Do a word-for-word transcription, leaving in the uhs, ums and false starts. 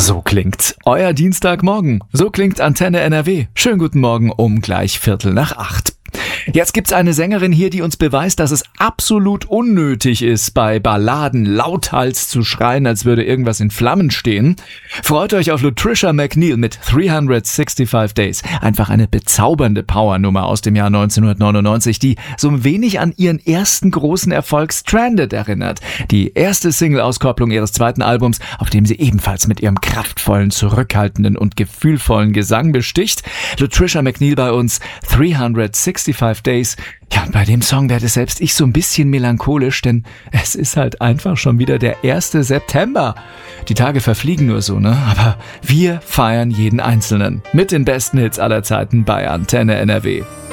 So klingt euer Dienstagmorgen. So klingt Antenne N R W. Schönen guten Morgen um gleich Viertel nach acht. Jetzt gibt's eine Sängerin hier, die uns beweist, dass es absolut unnötig ist, bei Balladen lauthals zu schreien, als würde irgendwas in Flammen stehen. Freut euch auf Latricia McNeil mit dreihundertfünfundsechzig Days. Einfach eine bezaubernde Powernummer aus dem Jahr neunzehnhundertneunundneunzig, die so ein wenig an ihren ersten großen Erfolg Stranded erinnert. Die erste Single-Auskopplung ihres zweiten Albums, auf dem sie ebenfalls mit ihrem kraftvollen, zurückhaltenden und gefühlvollen Gesang besticht. Latricia McNeil bei uns, dreihundertfünfundsechzig Days. Ja, bei dem Song werde selbst ich so ein bisschen melancholisch, denn es ist halt einfach schon wieder der erste September. Die Tage verfliegen nur so, ne? Aber wir feiern jeden Einzelnen. Mit den besten Hits aller Zeiten bei Antenne N R W.